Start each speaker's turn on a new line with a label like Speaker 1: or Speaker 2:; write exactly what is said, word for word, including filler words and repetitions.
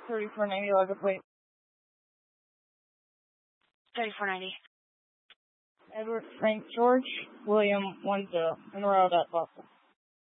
Speaker 1: thirty-four ninety, log a plate.
Speaker 2: thirty-four ninety.
Speaker 1: Edward Frank George William one zero. Enrolled at Boston.